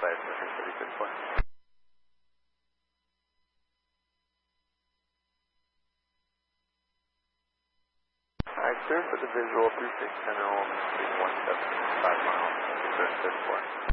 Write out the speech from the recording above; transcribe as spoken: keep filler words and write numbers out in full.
Southwest Center City six four. Alright, sir, for the visual three six ten oh, one seven five miles, Center City six four.